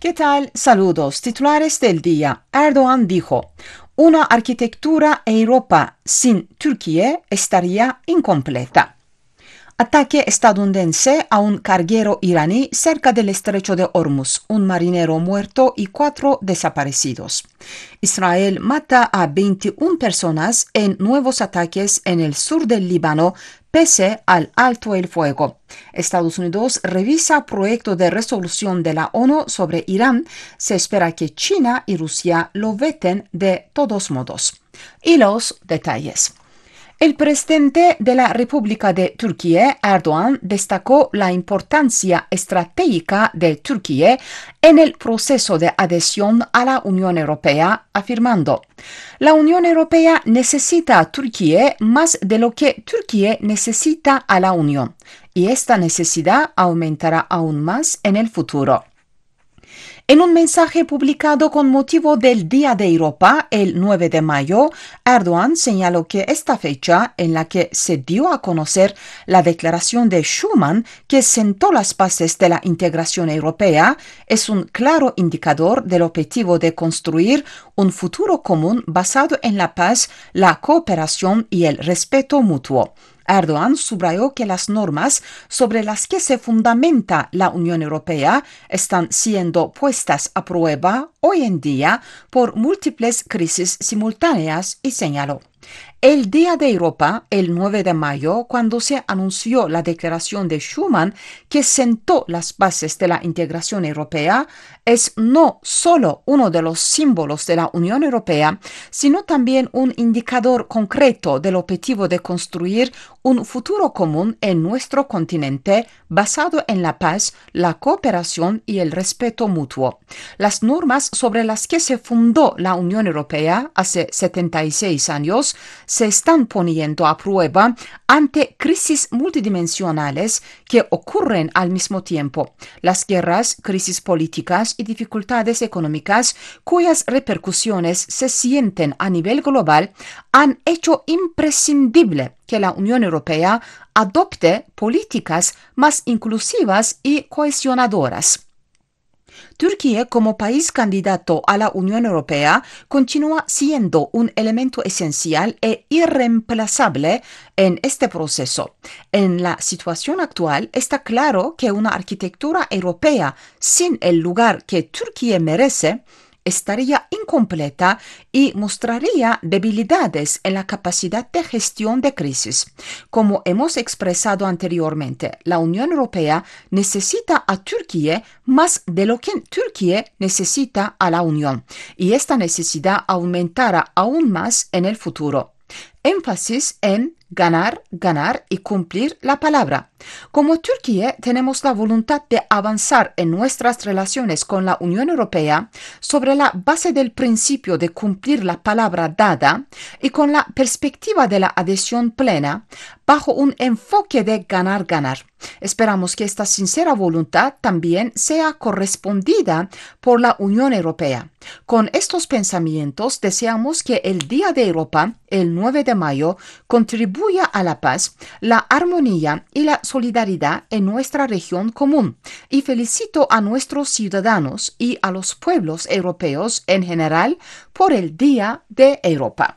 ¿Qué tal? Saludos. Titulares del día. Erdoğan dijo, una arquitectura Europa sin Turquía estaría incompleta. Ataque estadounidense a un carguero iraní cerca del estrecho de Hormuz, un marinero muerto y 4 desaparecidos. Israel mata a 21 personas en nuevos ataques en el sur del Líbano, pese al alto el fuego. Estados Unidos revisa proyecto de resolución de la ONU sobre Irán. Se espera que China y Rusia lo veten de todos modos. Y los detalles. El presidente de la República de Turquía, Erdoğan, destacó la importancia estratégica de Turquía en el proceso de adhesión a la Unión Europea, afirmando: la Unión Europea necesita a Turquía más de lo que Turquía necesita a la Unión, y esta necesidad aumentará aún más en el futuro. En un mensaje publicado con motivo del Día de Europa, el 9 de mayo, Erdoğan señaló que esta fecha, en la que se dio a conocer la declaración de Schuman que sentó las bases de la integración europea, es un claro indicador del objetivo de construir un futuro común basado en la paz, la cooperación y el respeto mutuo. Erdoğan subrayó que las normas sobre las que se fundamenta la Unión Europea están siendo puestas a prueba hoy en día por múltiples crisis simultáneas y señaló: el Día de Europa, el 9 de mayo, cuando se anunció la declaración de Schuman que sentó las bases de la integración europea, es no solo uno de los símbolos de la Unión Europea, sino también un indicador concreto del objetivo de construir un futuro común en nuestro continente basado en la paz, la cooperación y el respeto mutuo. Las normas sobre las que se fundó la Unión Europea hace 76 años se están poniendo a prueba ante crisis multidimensionales que ocurren al mismo tiempo. Las guerras, crisis políticas y dificultades económicas, cuyas repercusiones se sienten a nivel global, han hecho imprescindible que la Unión Europea adopte políticas más inclusivas y cohesionadoras. Turquía, como país candidato a la Unión Europea, continúa siendo un elemento esencial e irreemplazable en este proceso. En la situación actual, está claro que una arquitectura europea sin el lugar que Turquía merece estaría incompleta y mostraría debilidades en la capacidad de gestión de crisis. Como hemos expresado anteriormente, la Unión Europea necesita a Turquía más de lo que Turquía necesita a la Unión, y esta necesidad aumentará aún más en el futuro. Énfasis en ganar, ganar y cumplir la palabra. Como Turquía, tenemos la voluntad de avanzar en nuestras relaciones con la Unión Europea sobre la base del principio de cumplir la palabra dada y con la perspectiva de la adhesión plena, bajo un enfoque de ganar, ganar. Esperamos que esta sincera voluntad también sea correspondida por la Unión Europea. Con estos pensamientos, deseamos que el Día de Europa, el 9 de mayo, contribuya a la paz, la armonía y la solidaridad en nuestra región común, y felicito a nuestros ciudadanos y a los pueblos europeos en general por el Día de Europa.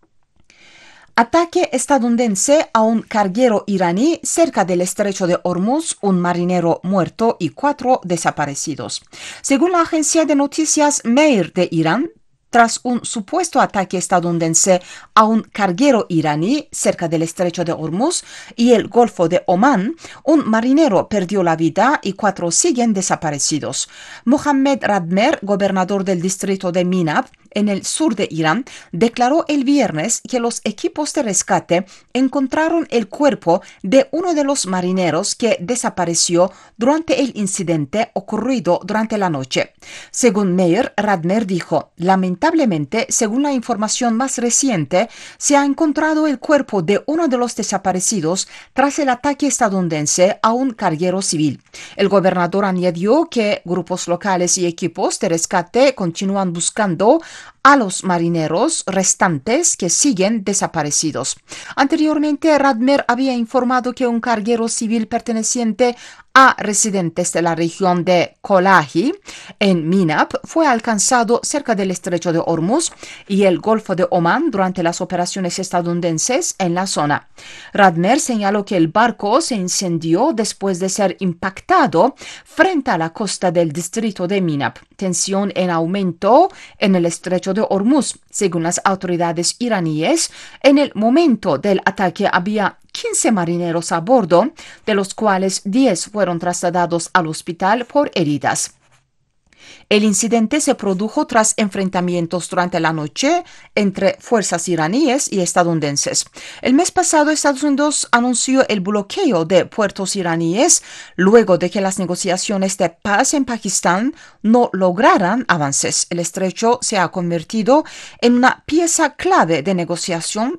Ataque estadounidense a un carguero iraní cerca del estrecho de Hormuz, un marinero muerto y 4 desaparecidos. Según la agencia de noticias Mehr de Irán, tras un supuesto ataque estadounidense a un carguero iraní cerca del estrecho de Hormuz y el Golfo de Omán, un marinero perdió la vida y 4 siguen desaparecidos. Mohammad Radmer, gobernador del distrito de Minab, en el sur de Irán, declaró el viernes que los equipos de rescate encontraron el cuerpo de uno de los marineros que desapareció durante el incidente ocurrido durante la noche. Según Meir, Radmer dijo: lamentablemente, según la información más reciente, se ha encontrado el cuerpo de uno de los desaparecidos tras el ataque estadounidense a un carguero civil. El gobernador añadió que grupos locales y equipos de rescate continúan buscando a los marineros restantes que siguen desaparecidos. Anteriormente, Radmer había informado que un carguero civil perteneciente a residentes de la región de Kolahi, en Minab, fue alcanzado cerca del estrecho de Hormuz y el Golfo de Omán durante las operaciones estadounidenses en la zona. Radmer señaló que el barco se incendió después de ser impactado frente a la costa del distrito de Minab. Tensión en aumento en el estrecho de Hormuz. Según las autoridades iraníes, en el momento del ataque había 15 marineros a bordo, de los cuales 10 fueron trasladados al hospital por heridas. El incidente se produjo tras enfrentamientos durante la noche entre fuerzas iraníes y estadounidenses. El mes pasado, Estados Unidos anunció el bloqueo de puertos iraníes luego de que las negociaciones de paz en Pakistán no lograran avances. El estrecho se ha convertido en una pieza clave de negociación